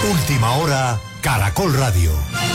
Última hora, Caracol Radio.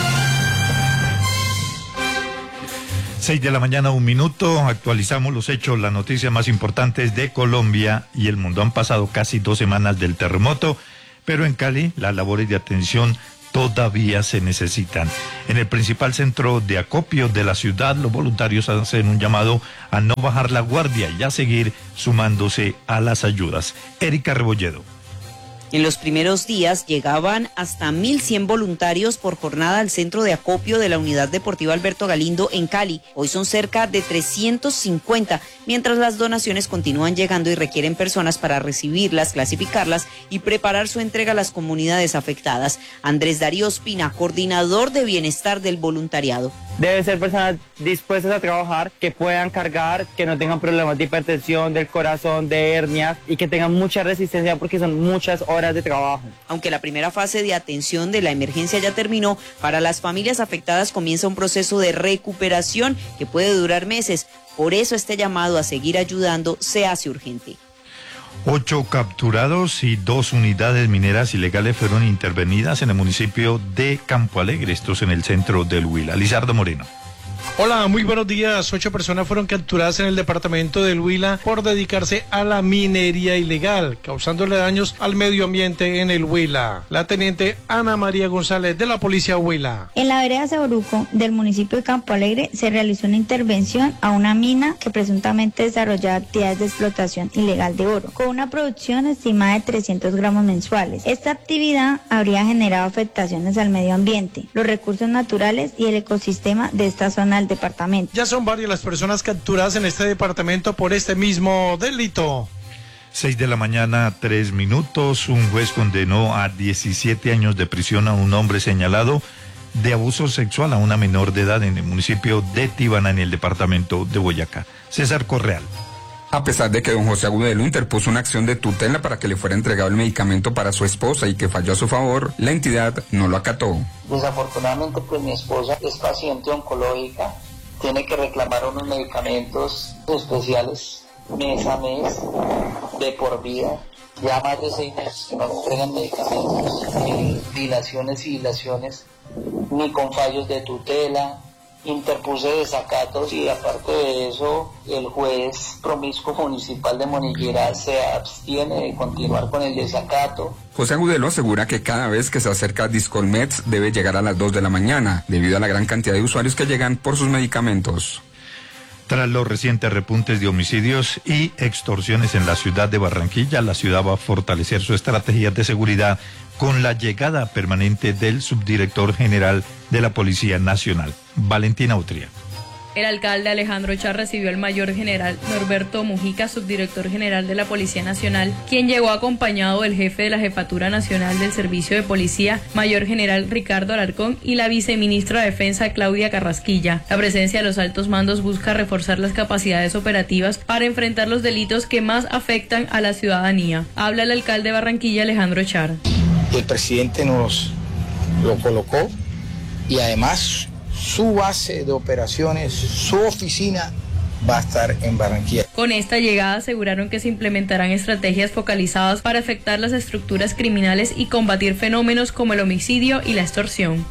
6 de la mañana, 1 minuto. Actualizamos los hechos, las noticias más importantes de Colombia y el mundo. Han pasado casi 2 semanas del terremoto, pero en Cali las labores de atención todavía se necesitan. En el principal centro de acopio de la ciudad, los voluntarios hacen un llamado a no bajar la guardia y a seguir sumándose a las ayudas. Erika Rebolledo. En los primeros días llegaban hasta 1.100 voluntarios por jornada al centro de acopio de la Unidad Deportiva Alberto Galindo en Cali. Hoy son cerca de 350, mientras las donaciones continúan llegando y requieren personas para recibirlas, clasificarlas y preparar su entrega a las comunidades afectadas. Andrés Darío Ospina, coordinador de bienestar del voluntariado. Deben ser personas dispuestas a trabajar, que puedan cargar, que no tengan problemas de hipertensión, del corazón, de hernias y que tengan mucha resistencia porque son muchas horas de trabajo. Aunque la primera fase de atención de la emergencia ya terminó, para las familias afectadas comienza un proceso de recuperación que puede durar meses. Por eso este llamado a seguir ayudando se hace urgente. 8 capturados y 2 unidades mineras ilegales fueron intervenidas en el municipio de Campo Alegre, estos en el centro del Huila. Lizardo Moreno. Hola, muy buenos días. 8 personas fueron capturadas en el departamento del Huila por dedicarse a la minería ilegal, causándole daños al medio ambiente en el Huila. La teniente Ana María González de la Policía Huila. En la vereda Saboruco del municipio de Campo Alegre se realizó una intervención a una mina que presuntamente desarrollaba actividades de explotación ilegal de oro, con una producción estimada de 300 gramos mensuales. Esta actividad habría generado afectaciones al medio ambiente, los recursos naturales y el ecosistema de esta zona del departamento. Ya son varias las personas capturadas en este departamento por este mismo delito. 6 de la mañana, 3 minutos. Un juez condenó a 17 años de prisión a un hombre señalado de abuso sexual a una menor de edad en el municipio de Tibana, en el departamento de Boyacá. César Correal. A pesar de que don José Agudelo interpuso una acción de tutela para que le fuera entregado el medicamento para su esposa y que falló a su favor, la entidad no lo acató. Desafortunadamente, pues mi esposa es paciente oncológica, tiene que reclamar unos medicamentos especiales mes a mes, de por vida. Ya más de 6 meses que no le entregan medicamentos, dilaciones y dilaciones, ni con fallos de tutela. Interpuse desacatos y aparte de eso, el juez promiscuo municipal de Monillera se abstiene de continuar con el desacato. José Agudelo asegura que cada vez que se acerca a Discolmeds debe llegar a las 2 de la mañana, debido a la gran cantidad de usuarios que llegan por sus medicamentos. Tras los recientes repuntes de homicidios y extorsiones en la ciudad de Barranquilla, la ciudad va a fortalecer su estrategia de seguridad con la llegada permanente del subdirector general de la Policía Nacional, Valentina Utría. El alcalde Alejandro Char recibió al mayor general Norberto Mujica, subdirector general de la Policía Nacional, quien llegó acompañado del jefe de la Jefatura Nacional del Servicio de Policía, mayor general Ricardo Alarcón, y la viceministra de Defensa, Claudia Carrasquilla. La presencia de los altos mandos busca reforzar las capacidades operativas para enfrentar los delitos que más afectan a la ciudadanía. Habla el alcalde de Barranquilla, Alejandro Char. El presidente nos lo colocó y además su base de operaciones, su oficina va a estar en Barranquilla. Con esta llegada aseguraron que se implementarán estrategias focalizadas para afectar las estructuras criminales y combatir fenómenos como el homicidio y la extorsión.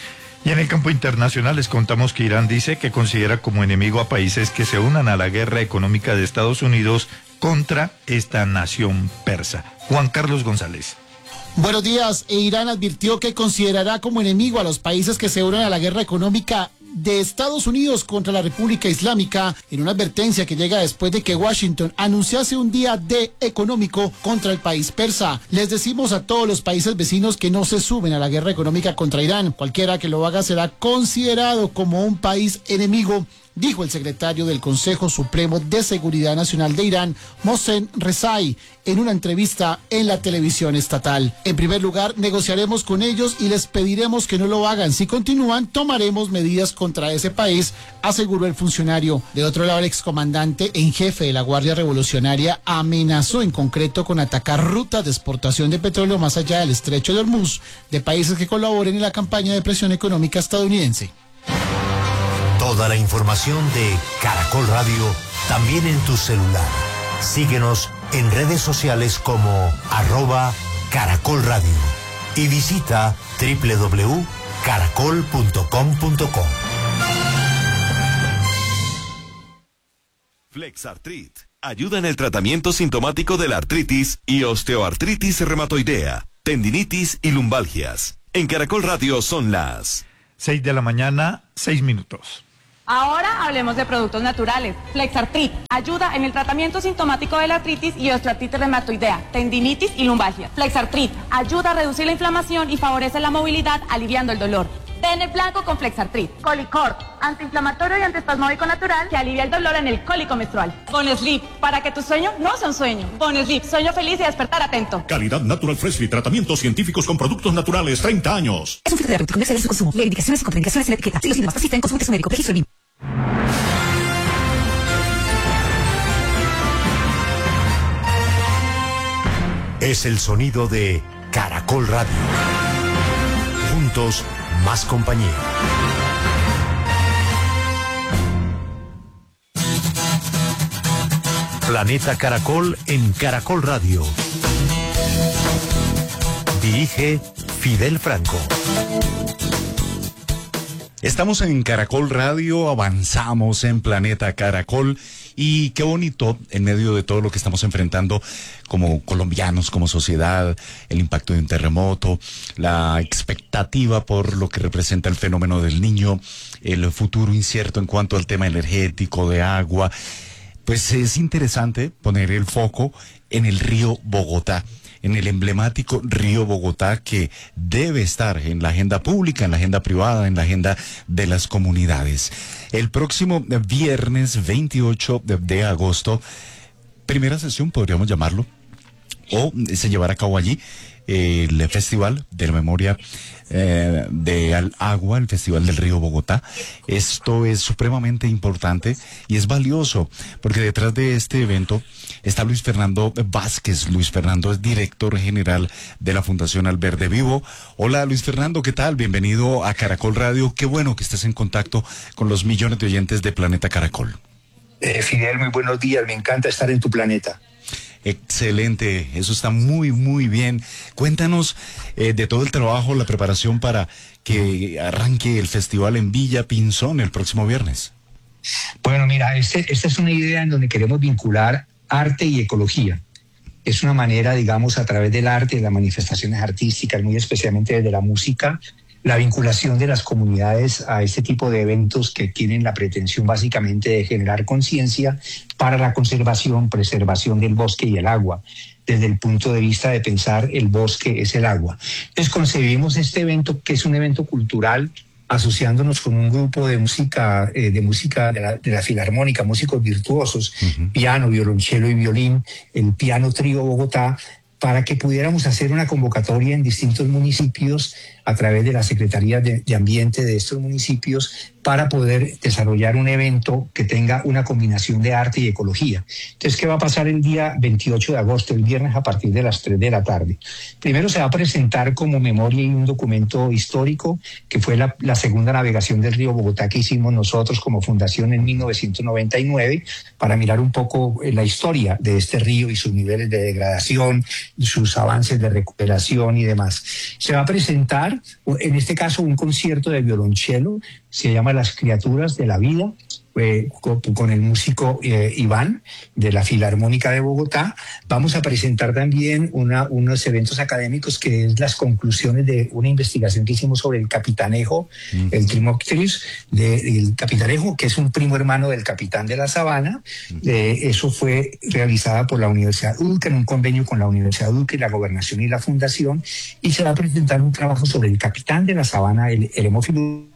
Y en el campo internacional les contamos que Irán dice que considera como enemigo a países que se unan a la guerra económica de Estados Unidos contra esta nación persa. Juan Carlos González. Buenos días. Irán advirtió que considerará como enemigo a los países que se unen a la guerra económica de Estados Unidos contra la República Islámica, en una advertencia que llega después de que Washington anunciase un día D económico contra el país persa. Les decimos a todos los países vecinos que no se sumen a la guerra económica contra Irán. Cualquiera que lo haga será considerado como un país enemigo, dijo el secretario del Consejo Supremo de Seguridad Nacional de Irán, Mohsen Rezai, en una entrevista en la televisión estatal. En primer lugar, negociaremos con ellos y les pediremos que no lo hagan. Si continúan, tomaremos medidas contra ese país, aseguró el funcionario. De otro lado, el excomandante en jefe de la Guardia Revolucionaria amenazó en concreto con atacar rutas de exportación de petróleo más allá del estrecho de Hormuz, de países que colaboren en la campaña de presión económica estadounidense. Toda la información de Caracol Radio también en tu celular. Síguenos en redes sociales como @Caracol Radio. y visita www.caracol.com.co. Flexartrit ayuda en el tratamiento sintomático de la artritis y osteoartritis reumatoidea, tendinitis y lumbalgias. En Caracol Radio son las 6 de la mañana, 6 minutos. Ahora hablemos de productos naturales. Flexartrit ayuda en el tratamiento sintomático de la artritis y osteoartritis reumatoidea, tendinitis y lumbalgia. Flexartrit ayuda a reducir la inflamación y favorece la movilidad, aliviando el dolor. Pene blanco con Flexartrit. Colicort, antiinflamatorio y antiespasmódico natural que alivia el dolor en el cólico menstrual. Bonesleep, para que tu sueño no sea un sueño. Bonesleep, sueño feliz y despertar atento. Calidad Natural Freshly, tratamientos científicos con productos naturales, 30 años. Es un filtro de artritis comercial de su consumo. Lee indicaciones y contraindicaciones en la etiqueta. Si los síntomas persisten, consulte a su médico. Registro BIM. Es el sonido de Caracol Radio. Juntos, más compañía. Planeta Caracol en Caracol Radio. Dirige Fidel Franco. Estamos en Caracol Radio, avanzamos en Planeta Caracol y qué bonito en medio de todo lo que estamos enfrentando como colombianos, como sociedad, el impacto de un terremoto, la expectativa por lo que representa el fenómeno del Niño, el futuro incierto en cuanto al tema energético, de agua. Pues es interesante poner el foco en el río Bogotá, en el emblemático río Bogotá, que debe estar en la agenda pública, en la agenda privada, en la agenda de las comunidades. El próximo viernes 28 de agosto, primera sesión podríamos llamarlo, o se llevará a cabo allí el Festival de la Memoria de Agua, el Festival del Río Bogotá. Esto es supremamente importante y es valioso porque detrás de este evento está Luis Fernando Vázquez. Luis Fernando es director general de la Fundación Alberde Vivo. Hola Luis Fernando, ¿qué tal? Bienvenido a Caracol Radio. Qué bueno que estés en contacto con los millones de oyentes de Planeta Caracol. Fidel, muy buenos días. Me encanta estar en tu planeta. Excelente, eso está muy, muy bien. Cuéntanos de todo el trabajo, la preparación para que arranque el festival en Villa Pinzón el próximo viernes. Bueno, mira, esta es una idea en donde queremos vincular arte y ecología. Es una manera, digamos, a través del arte, de las manifestaciones artísticas, muy especialmente desde la música, la vinculación de las comunidades a este tipo de eventos que tienen la pretensión básicamente de generar conciencia para la conservación, preservación del bosque y el agua, desde el punto de vista de pensar el bosque es el agua. Entonces concebimos este evento, que es un evento cultural, asociándonos con un grupo de música de la Filarmónica, músicos virtuosos, piano, violonchelo y violín, el Piano Trío Bogotá, para que pudiéramos hacer una convocatoria en distintos municipios a través de las secretarías de ambiente de estos municipios para poder desarrollar un evento que tenga una combinación de arte y ecología. Entonces, ¿qué va a pasar el día 28 de agosto, el viernes, a partir de las 3 de la tarde? Primero se va a presentar como memoria y un documento histórico, que fue la segunda navegación del río Bogotá que hicimos nosotros como fundación en 1999, para mirar un poco la historia de este río y sus niveles de degradación, sus avances de recuperación y demás. Se va a presentar, en este caso, un concierto de violonchelo, se llama Las Criaturas de la Vida, con el músico Iván de la Filarmónica de Bogotá. Vamos a presentar también unos eventos académicos, que es las conclusiones de una investigación que hicimos sobre el capitanejo, el Trimoctris del capitanejo, que es un primo hermano del capitán de la sabana. Eso fue realizada por la Universidad UDCA en un convenio con la Universidad UDCA y la Gobernación y la Fundación, y se va a presentar un trabajo sobre el capitán de la sabana, el Hemófilo,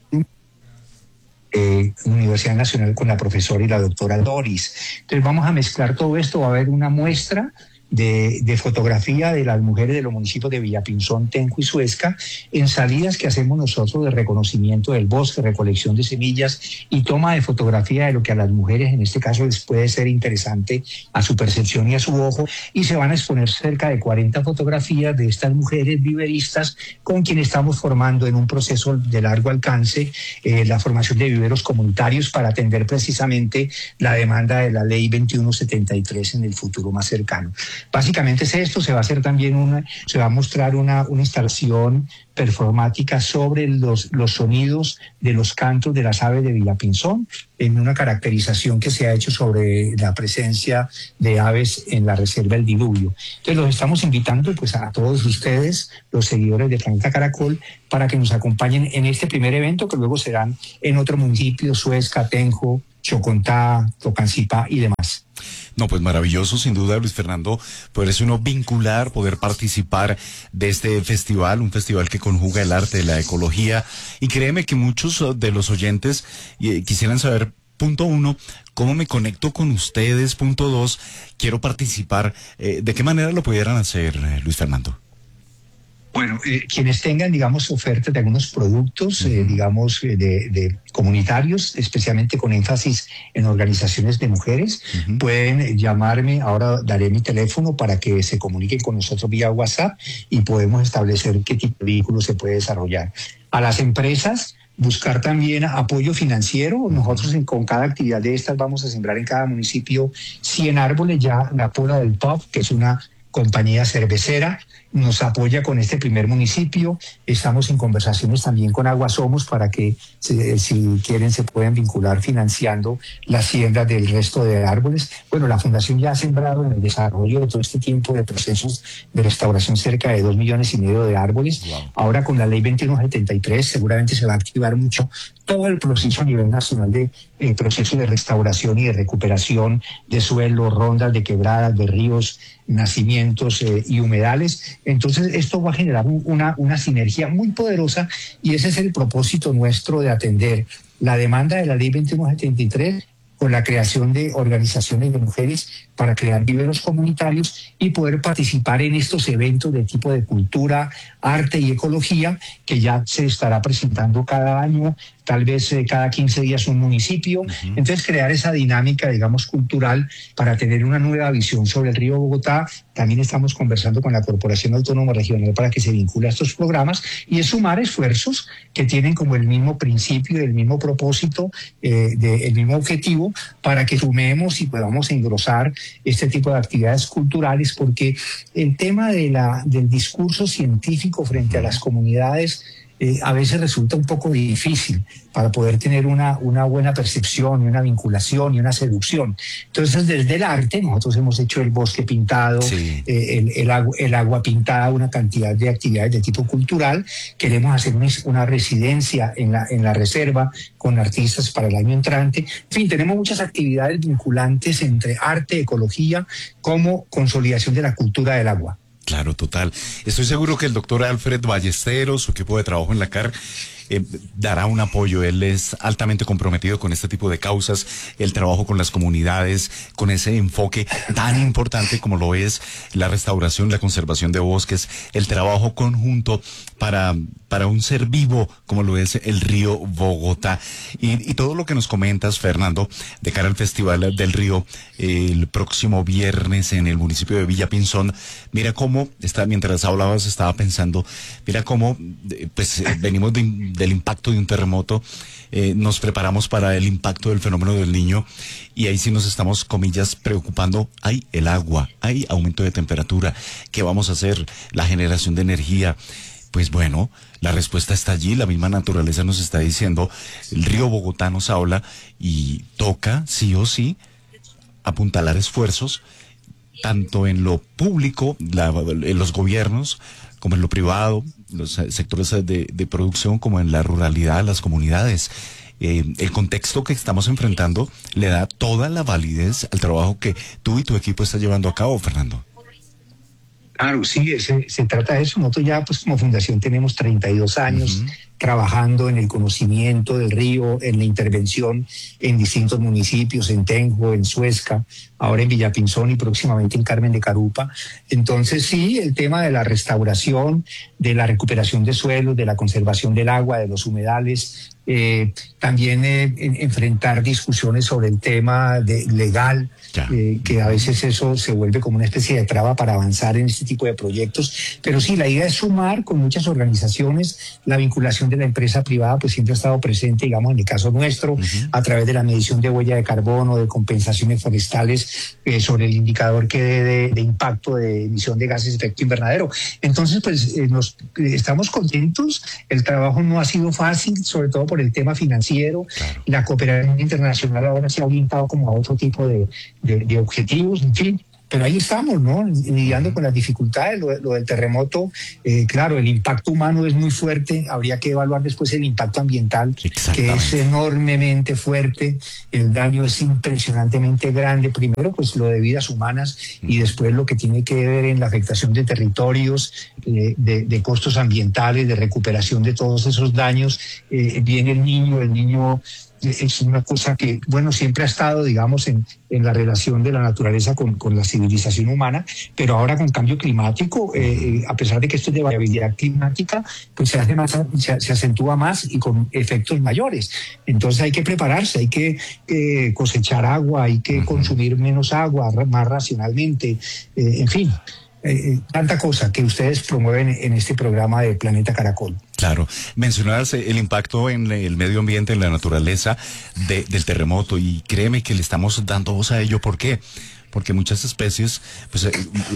Universidad Nacional, con la profesora y la doctora Doris. Entonces vamos a mezclar todo esto. Va a haber una muestra de fotografía de las mujeres de los municipios de Villapinzón, Tenjo y Suezca, en salidas que hacemos nosotros de reconocimiento del bosque, recolección de semillas y toma de fotografía de lo que a las mujeres en este caso les puede ser interesante a su percepción y a su ojo, y se van a exponer cerca de 40 fotografías de estas mujeres viveristas con quienes estamos formando en un proceso de largo alcance la formación de viveros comunitarios para atender precisamente la demanda de la ley 2173 en el futuro más cercano. Básicamente es esto, se va a hacer también se va a mostrar una instalación performática sobre los sonidos de los cantos de las aves de Villapinzón, en una caracterización que se ha hecho sobre la presencia de aves en la reserva El Diluvio. Entonces los estamos invitando pues a todos ustedes, los seguidores de Planeta Caracol, para que nos acompañen en este primer evento, que luego serán en otros municipios, Suezca, Tenjo, Chocontá, Tocancipá y demás. No, pues maravilloso, sin duda, Luis Fernando, poderse uno vincular, poder participar de este festival, un festival que conjuga el arte, la ecología, y créeme que muchos de los oyentes quisieran saber, punto 1, ¿cómo me conecto con ustedes? Punto 2, quiero participar. ¿De qué manera lo pudieran hacer, Luis Fernando? Bueno, quienes tengan, digamos, ofertas de algunos productos, digamos, de comunitarios, especialmente con énfasis en organizaciones de mujeres, pueden llamarme. Ahora daré mi teléfono para que se comuniquen con nosotros vía WhatsApp y podemos establecer qué tipo de vínculo se puede desarrollar. A las empresas, buscar también apoyo financiero. Nosotros con cada actividad de estas vamos a sembrar en cada municipio 100 árboles. Ya la Pola del Pop, que es una compañía cervecera, nos apoya con este primer municipio. Estamos en conversaciones también con Agua Somos para que, si quieren, se puedan vincular financiando la siembra del resto de árboles. Bueno, la Fundación ya ha sembrado en el desarrollo de todo este tiempo de procesos de restauración cerca de 2,5 millones de árboles. Wow. Ahora con la ley 2173 seguramente se va a activar mucho todo el proceso a nivel nacional de proceso de restauración y de recuperación de suelos, rondas de quebradas, de ríos, nacimientos y humedales. Entonces esto va a generar una sinergia muy poderosa, y ese es el propósito nuestro, de atender la demanda de la ley 2173 con la creación de organizaciones de mujeres para crear viveros comunitarios y poder participar en estos eventos de tipo de cultura, arte y ecología, que ya se estará presentando cada año, tal vez cada 15 días un municipio. Entonces crear esa dinámica, digamos, cultural, para tener una nueva visión sobre el río Bogotá. También estamos conversando con la Corporación Autónoma Regional para que se vincule a estos programas, y es sumar esfuerzos que tienen como el mismo principio, el mismo propósito, el mismo objetivo, para que sumemos y podamos engrosar este tipo de actividades culturales, porque el tema del discurso científico frente a las comunidades a veces resulta un poco difícil para poder tener una buena percepción y una vinculación y una seducción. Entonces, desde el arte, nosotros hemos hecho el bosque pintado, sí, el agua pintada, una cantidad de actividades de tipo cultural. Queremos hacer una residencia en la reserva con artistas para el año entrante. En fin, tenemos muchas actividades vinculantes entre arte, ecología, como consolidación de la cultura del agua. Claro, total. Estoy seguro que el doctor Alfred Ballesteros, su equipo de trabajo en la CAR, dará un apoyo. Él es altamente comprometido con este tipo de causas, el trabajo con las comunidades, con ese enfoque tan importante como lo es la restauración, la conservación de bosques, el trabajo conjunto para un ser vivo como lo es el río Bogotá. Y todo lo que nos comentas, Fernando, de cara al Festival del Río, el próximo viernes en el municipio de Villapinzón, mira cómo, mientras hablabas estaba pensando, mira cómo pues venimos del impacto de un terremoto, nos preparamos para el impacto del fenómeno del Niño, y ahí sí nos estamos, comillas, preocupando. Hay el agua, hay aumento de temperatura, ¿qué vamos a hacer? La generación de energía. Pues bueno, la respuesta está allí, la misma naturaleza nos está diciendo, el río Bogotá nos habla, y toca, sí o sí, apuntalar esfuerzos, tanto en lo público, en los gobiernos, como en lo privado, los sectores de producción, como en la ruralidad, las comunidades. El contexto que estamos enfrentando le da toda la validez al trabajo que tú y tu equipo estás llevando a cabo, Fernando. Claro, sí, se trata de eso. Nosotros ya, pues, como fundación tenemos 32 años trabajando en el conocimiento del río, en la intervención en distintos municipios, en Tenjo, en Suezca, ahora en Villapinzón y próximamente en Carmen de Carupa. Entonces, sí, el tema de la restauración, de la recuperación de suelos, de la conservación del agua, de los humedales, también enfrentar discusiones sobre el tema legal, que a veces eso se vuelve como una especie de traba para avanzar en este tipo de proyectos. Pero sí, la idea es sumar con muchas organizaciones la vinculación de la empresa privada pues siempre ha estado presente, digamos, en el caso nuestro, a través de la medición de huella de carbono, de compensaciones forestales, sobre el indicador que de impacto de emisión de gases de efecto invernadero. Entonces, pues estamos contentos. El trabajo no ha sido fácil, sobre todo por el tema financiero. Claro. La cooperación internacional ahora se ha orientado como a otro tipo de objetivos, en fin. Pero ahí estamos, ¿no? Lidiando con las dificultades, lo del terremoto. Claro, el impacto humano es muy fuerte. Habría que evaluar después el impacto ambiental, que es enormemente fuerte. El daño es impresionantemente grande. Primero, pues lo de vidas humanas y después lo que tiene que ver en la afectación de territorios, de costos ambientales, de recuperación de todos esos daños. Viene el niño es una cosa que, bueno, siempre ha estado, digamos, en la relación de la naturaleza con la civilización humana, pero ahora con cambio climático, a pesar de que esto es de variabilidad climática, pues se acentúa más y con efectos mayores. Entonces hay que prepararse, hay que cosechar agua, hay que consumir menos agua, más racionalmente, en fin. Tanta cosa que ustedes promueven en este programa de Planeta Caracol. Claro, mencionabas el impacto en el medio ambiente, en la naturaleza del terremoto, y créeme que le estamos dando voz a ello. ¿Por qué? Porque muchas especies, pues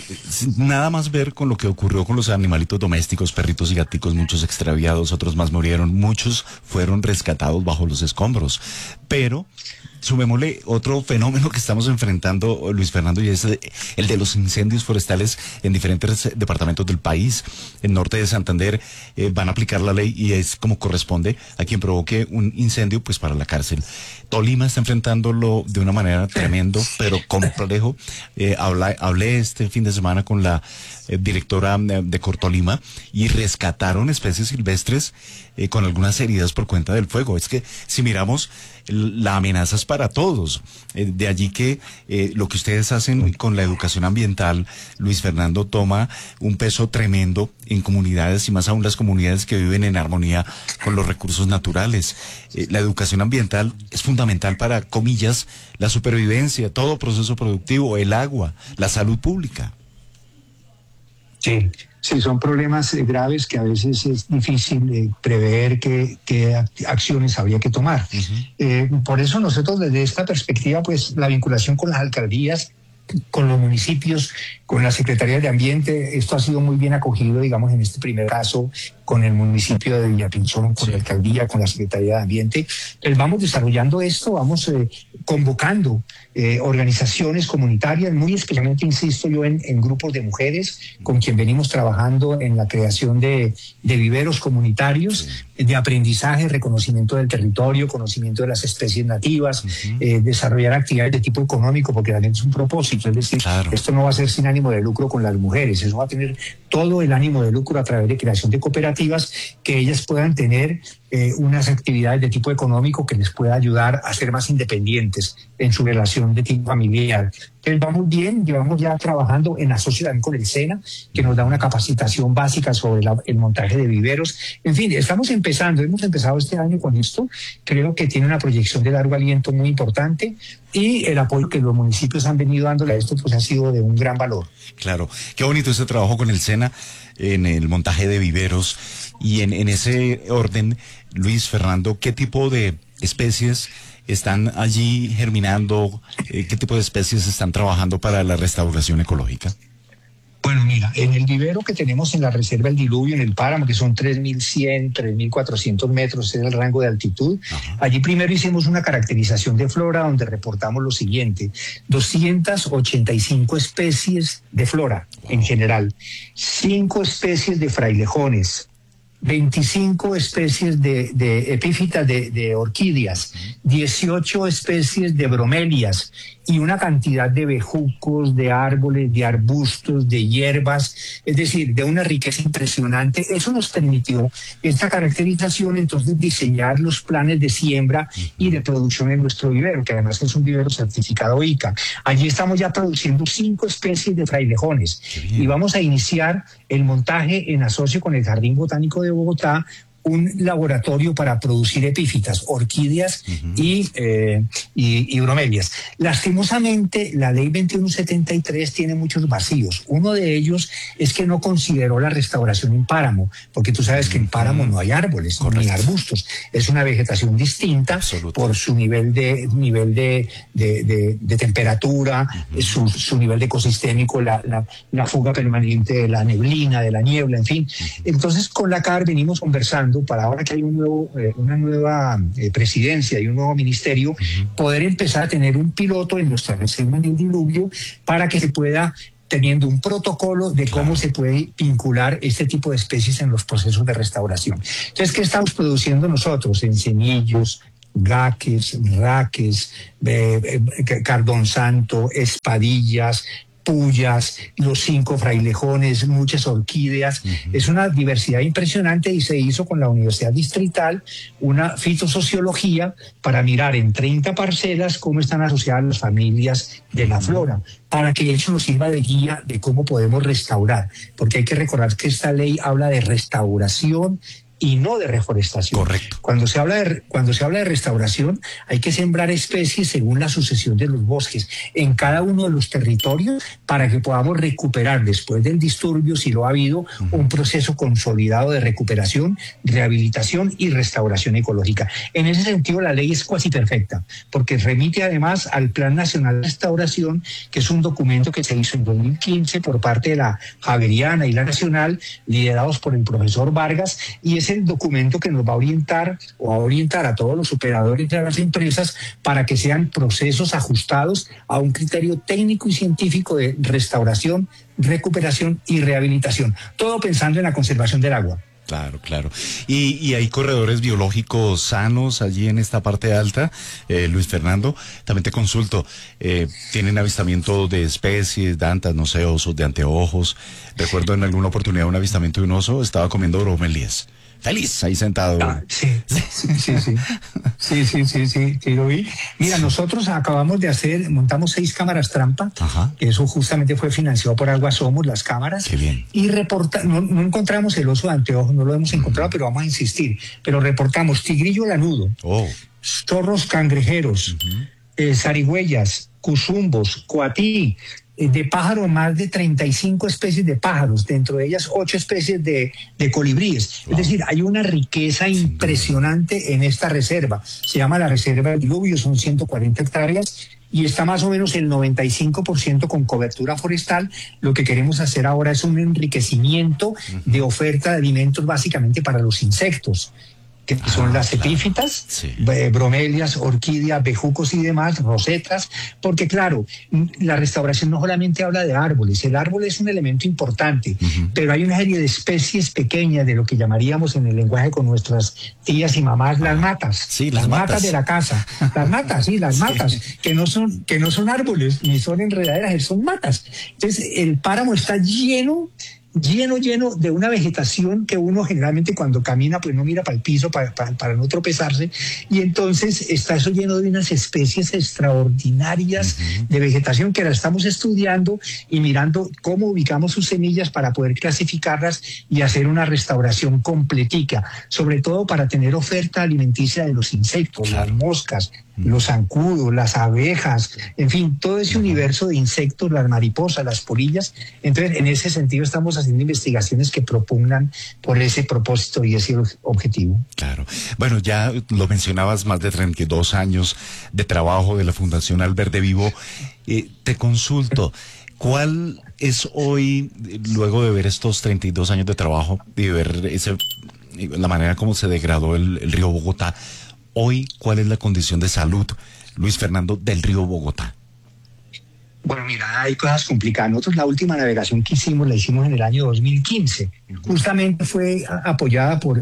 nada más ver con lo que ocurrió con los animalitos domésticos, perritos y gaticos, muchos extraviados, otros más murieron, muchos fueron rescatados bajo los escombros. Pero sumémosle otro fenómeno que estamos enfrentando, Luis Fernando, y es el de los incendios forestales en diferentes departamentos del país. En norte de Santander van a aplicar la ley y es como corresponde a quien provoque un incendio, pues para la cárcel. Tolima está enfrentándolo de una manera tremendo, pero complejo. Hablé este fin de semana con la directora de Cortolima y rescataron especies silvestres con algunas heridas por cuenta del fuego. Es que si miramos, la amenaza es para todos. De allí que lo que ustedes hacen con la educación ambiental, Luis Fernando, toma un peso tremendo en comunidades y más aún las comunidades que viven en armonía con los recursos naturales. La educación ambiental es fundamental para, comillas, la supervivencia, todo proceso productivo, el agua, la salud pública. Sí, son problemas graves que a veces es difícil prever qué acciones habría que tomar. Por eso nosotros desde esta perspectiva, pues la vinculación con las alcaldías, con los municipios, con las secretarías de ambiente, esto ha sido muy bien acogido, digamos, en este primer caso, con el municipio de Villapinzón, con la alcaldía, con la Secretaría de Ambiente. Vamos desarrollando esto, vamos convocando organizaciones comunitarias, muy especialmente, insisto yo, en grupos de mujeres, con quien venimos trabajando en la creación de viveros comunitarios, de aprendizaje, reconocimiento del territorio, conocimiento de las especies nativas, desarrollar actividades de tipo económico, porque también es un propósito, es decir, esto no va a ser sin ánimo de lucro con las mujeres, eso va a tener todo el ánimo de lucro a través de creación de cooperativas, que ellas puedan tener unas actividades de tipo económico que les pueda ayudar a ser más independientes en su relación de tipo familiar. Entonces vamos bien, llevamos ya trabajando en asocio también con el SENA, que nos da una capacitación básica sobre el montaje de viveros. En fin, hemos empezado este año con esto, creo que tiene una proyección de largo aliento muy importante y el apoyo que los municipios han venido dándole a esto pues ha sido de un gran valor. Claro, qué bonito ese trabajo con el SENA en el montaje de viveros y en ese orden, Luis Fernando, ¿qué tipo de especies están allí germinando? ¿Qué tipo de especies están trabajando para la restauración ecológica? Bueno, mira, en el vivero que tenemos en la Reserva El Diluvio, en el páramo, que son 3.100, 3.400 metros, es el rango de altitud. Allí primero hicimos una caracterización de flora donde reportamos lo siguiente: 285 especies de flora en general, 5 especies de frailejones, 25 especies de epífitas de orquídeas, 18 especies de bromelias y una cantidad de bejucos, de árboles, de arbustos, de hierbas, es decir, de una riqueza impresionante. Eso nos permitió esta caracterización, entonces diseñar los planes de siembra y de producción en nuestro vivero, que además es un vivero certificado ICA. Allí estamos ya produciendo 5 especies de frailejones y vamos a iniciar el montaje en asocio con el Jardín Botánico de Bogotá, un laboratorio para producir epífitas, orquídeas y bromelias. Lastimosamente, la ley 2173 tiene muchos vacíos. Uno de ellos es que no consideró la restauración en páramo, porque tú sabes que en páramo no hay árboles ni arbustos. Es una vegetación distinta por su nivel de temperatura, su nivel de ecosistémico, la fuga permanente de la neblina, de la niebla, en fin. Entonces, con la CAR venimos conversando para ahora que hay una nueva presidencia y un nuevo ministerio, poder empezar a tener un piloto en nuestra reserva del diluvio para que se pueda, teniendo un protocolo de cómo se puede vincular este tipo de especies en los procesos de restauración. Entonces, ¿qué estamos produciendo nosotros? Encenillos, gaques, raques, cardón santo, espadillas, pullas, los 5 frailejones, muchas orquídeas. Es una diversidad impresionante y se hizo con la Universidad Distrital una fitosociología para mirar en 30 parcelas cómo están asociadas las familias de la flora, para que eso nos sirva de guía de cómo podemos restaurar, porque hay que recordar que esta ley habla de restauración y no de reforestación. Correcto. Cuando se habla de restauración, hay que sembrar especies según la sucesión de los bosques en cada uno de los territorios para que podamos recuperar después del disturbio, si lo ha habido, un proceso consolidado de recuperación, rehabilitación y restauración ecológica. En ese sentido, la ley es cuasi perfecta, porque remite además al Plan Nacional de Restauración, que es un documento que se hizo en 2015 por parte de la Javeriana y la Nacional, liderados por el profesor Vargas, y es el documento que nos va a orientar a todos los operadores de las empresas para que sean procesos ajustados a un criterio técnico y científico de restauración, recuperación y rehabilitación. Todo pensando en la conservación del agua. Claro, claro. Y hay corredores biológicos sanos allí en esta parte alta, Luis Fernando. También te consulto, ¿tienen avistamiento de especies, dantas, no sé, osos de anteojos? Recuerdo en alguna oportunidad un avistamiento de un oso, estaba comiendo bromelias. Feliz, ahí sentado. Sí, lo vi. Mira, nosotros acabamos de montamos 6 cámaras trampa. Eso justamente fue financiado por Agua Somos, las cámaras. Qué bien. Y no encontramos el oso de anteojos, no lo hemos encontrado, pero vamos a insistir. Pero reportamos tigrillo lanudo, zorros cangrejeros, zarigüeyas, cuzumbos, coatí, de pájaros, más de 35 especies de pájaros, dentro de ellas 8 especies de colibríes. Es decir, hay una riqueza impresionante en esta reserva. Se llama la Reserva del Diluvio, son 140 hectáreas y está más o menos el 95% con cobertura forestal. Lo que queremos hacer ahora es un enriquecimiento de oferta de alimentos básicamente para los insectos, que son las epífitas, bromelias, orquídeas, bejucos y demás, rosetas, porque claro, la restauración no solamente habla de árboles, el árbol es un elemento importante, pero hay una serie de especies pequeñas de lo que llamaríamos en el lenguaje con nuestras tías y mamás las matas, las matas de la casa, las matas, que no son árboles, ni son enredaderas, son matas. Entonces el páramo está lleno de una vegetación que uno generalmente cuando camina pues no mira para el piso para no tropezarse, y entonces está eso lleno de unas especies extraordinarias de vegetación que la estamos estudiando y mirando cómo ubicamos sus semillas para poder clasificarlas y hacer una restauración completica, sobre todo para tener oferta alimenticia de los insectos, las moscas, los zancudos, las abejas, en fin, todo ese universo de insectos, las mariposas, las polillas. Entonces, en ese sentido estamos haciendo investigaciones que propugnan por ese propósito y ese objetivo. Claro. Bueno, ya lo mencionabas, más de 32 años de trabajo de la Fundación Alberde Vivo. Te consulto, ¿cuál es hoy, luego de ver estos 32 años de trabajo y de ver la manera como se degradó el río Bogotá, hoy, ¿cuál es la condición de salud, Luis Fernando, del río Bogotá? Bueno, mira, hay cosas complicadas. Nosotros la última navegación que hicimos la hicimos en el año 2015. Justamente fue apoyada por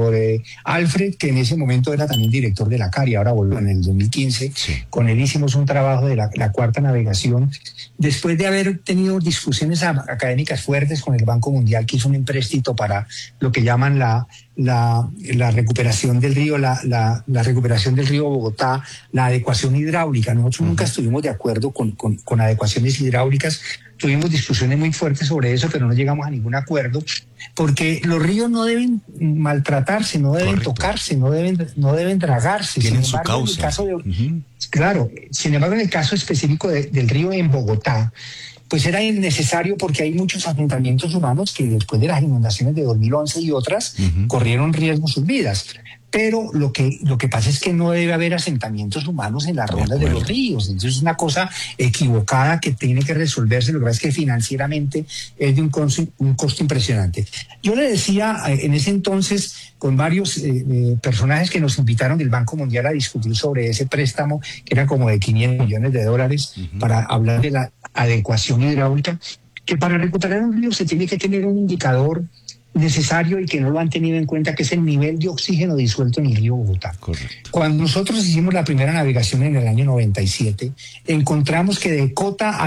Alfred, que en ese momento era también director de la CAR y ahora volvió en el 2015. Con él hicimos un trabajo de la cuarta navegación. Después de haber tenido discusiones académicas fuertes con el Banco Mundial, que hizo un empréstito para lo que llaman la recuperación del río, la recuperación del río Bogotá, la adecuación hidráulica. Nosotros nunca estuvimos de acuerdo con adecuaciones hidráulicas. tuvimos discusiones muy fuertes sobre eso, pero no llegamos a ningún acuerdo, porque los ríos no deben maltratarse, no deben tocarse, no deben dragarse. Tienen Sin embargo, su cauce. Claro, sin embargo, en el caso específico del río en Bogotá, pues era innecesario porque hay muchos asentamientos humanos que después de las inundaciones de 2011 y otras corrieron riesgo sus vidas. Pero lo que pasa es que no debe haber asentamientos humanos en las rondas de los ríos. Entonces es una cosa equivocada que tiene que resolverse. Lo que pasa es que financieramente es de un costo impresionante. Yo le decía en ese entonces con varios personajes que nos invitaron del Banco Mundial a discutir sobre ese préstamo, que era como de $500 millones, para hablar de la adecuación hidráulica, que para recuperar un río se tiene que tener un indicador necesario y que no lo han tenido en cuenta, que es el nivel de oxígeno disuelto en el río Bogotá. Correcto. Cuando nosotros hicimos la primera navegación en el año 97, encontramos que de Cota a